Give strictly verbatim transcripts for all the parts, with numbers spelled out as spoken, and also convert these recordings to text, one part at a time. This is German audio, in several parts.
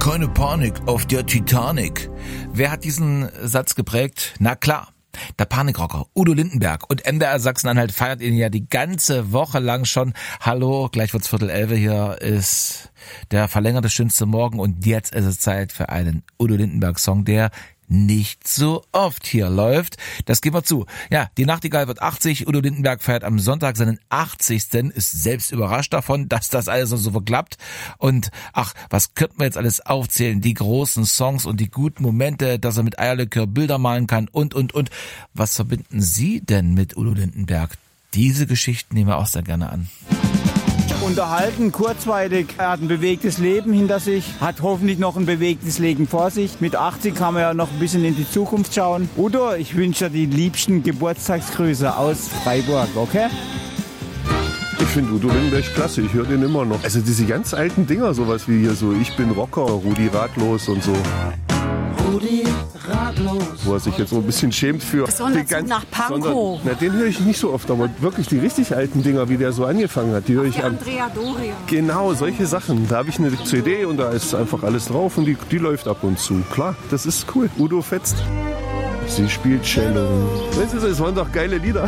Keine Panik auf der Titanic. Wer hat diesen Satz geprägt? Na klar, der Panikrocker Udo Lindenberg. Und M D R Sachsen-Anhalt feiert ihn ja die ganze Woche lang schon. Hallo, gleich wird's Viertel elf, hier ist der verlängerte schönste Morgen und jetzt ist es Zeit für einen Udo Lindenberg-Song, der nicht so oft hier läuft. Das geben wir zu. Ja, die Nachtigall wird achtzig. Udo Lindenberg feiert am Sonntag seinen achtzigsten Ist selbst überrascht davon, dass das alles so verklappt. Und ach, was könnten wir jetzt alles aufzählen? Die großen Songs und die guten Momente, dass er mit Eierlikör Bilder malen kann und, und, und. Was verbinden Sie denn mit Udo Lindenberg? Diese Geschichten nehmen wir auch sehr gerne an. Unterhalten, kurzweilig, er hat ein bewegtes Leben hinter sich, hat hoffentlich noch ein bewegtes Leben vor sich. Mit achtzig kann man ja noch ein bisschen in die Zukunft schauen. Udo, ich wünsche dir die liebsten Geburtstagsgrüße aus Freiburg, okay? Ich finde Udo Lindenberg klasse, ich höre den immer noch. Also diese ganz alten Dinger, sowas wie hier so Ich bin Rocker, Rudi Ratlos und so. Rudi Ratlos. Wo er sich jetzt so ein bisschen schämt für. Besonders ganz, nach Pankow. Na, den höre ich nicht so oft, aber wirklich die richtig alten Dinger, wie der so angefangen hat, die höre ich an. Andrea Doria. Genau, solche Sachen. Da habe ich eine C D und da ist einfach alles drauf und die, die läuft ab und zu. Klar, das ist cool. Udo fetzt. Sie spielt Cello. Weißt du, das waren doch geile Lieder.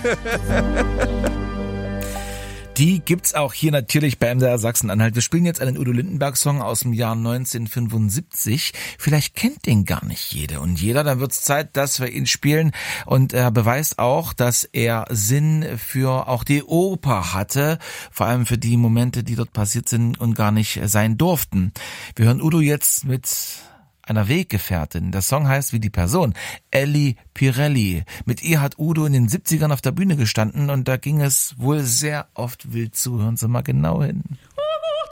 Die gibt's auch hier natürlich bei M D R Sachsen-Anhalt. Wir spielen jetzt einen Udo Lindenberg-Song aus dem Jahr neunzehnhundertfünfundsiebzig. Vielleicht kennt den gar nicht jeder und jeder. Dann wird's Zeit, dass wir ihn spielen. Und er beweist auch, dass er Sinn für auch die Oper hatte. Vor allem für die Momente, die dort passiert sind und gar nicht sein durften. Wir hören Udo jetzt mit einer Weggefährtin. Der Song heißt wie die Person, Elli Pirelli. Mit ihr hat Udo in den siebzigern auf der Bühne gestanden und da ging es wohl sehr oft wild zu. Hören Sie mal genau hin.